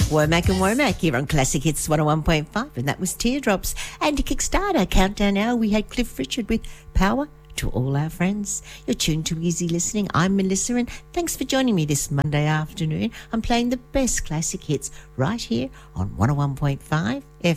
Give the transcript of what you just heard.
Womack and Womack here on Classic Hits 101.5, and that was Teardrops. And to kickstart our countdown hour, we had Cliff Richard with Power to All Our Friends. You're tuned to Easy Listening. I'm Melissa, and thanks for joining me this Monday afternoon. I'm playing the best classic hits right here on 101.5 FM.